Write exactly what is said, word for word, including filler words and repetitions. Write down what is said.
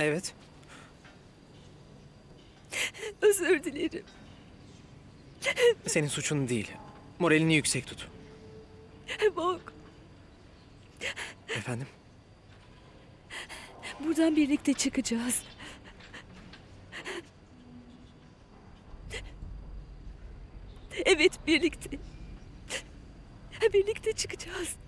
Evet. Özür dilerim. Senin suçun değil. Moralini yüksek tut. Bak, Efendim? buradan birlikte çıkacağız. Evet, birlikte. Birlikte çıkacağız.